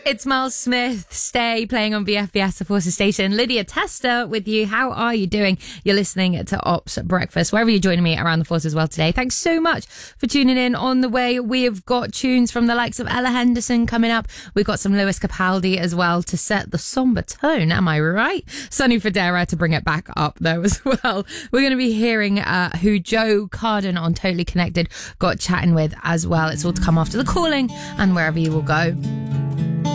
It's Miles Smith, Stay, playing on BFBS, the Forces Station. Lydia Tester with you. How are you doing? You're listening to Ops Breakfast, wherever you're joining me around the Forces world today. Thanks so much for tuning in. On the way, we've got tunes from the likes of Ella Henderson coming up. We've got some Lewis Capaldi as well to set the somber tone. Am I right? Sonny Fodera to bring it back up though as well. We're going to be hearing who Joe Carden on Totally Connected got chatting with as well. It's all to come after The Calling and wherever you will go.